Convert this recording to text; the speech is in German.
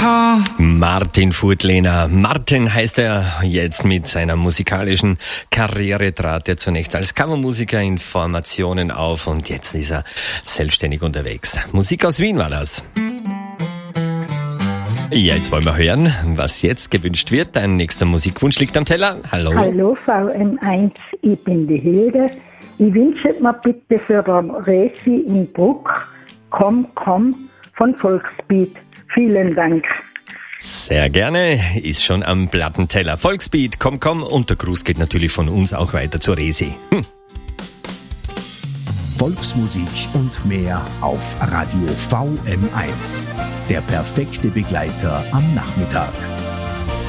Martin Furtlener. Martin heißt er jetzt. Mit seiner musikalischen Karriere trat er zunächst als Kammermusiker in Formationen auf und jetzt ist er selbstständig unterwegs. Musik aus Wien war das. Ja, jetzt wollen wir hören, was jetzt gewünscht wird. Dein nächster Musikwunsch liegt am Teller. Hallo. Hallo VM1, ich bin die Hilde. Ich wünsche mir bitte für den Resi in Bruck Komm, komm von Volksbeat. Vielen Dank. Sehr gerne, ist schon am Plattenteller. Volksbeat, komm, komm. Und der Gruß geht natürlich von uns auch weiter zur Resi. Volksmusik und mehr auf Radio VM1. Der perfekte Begleiter am Nachmittag.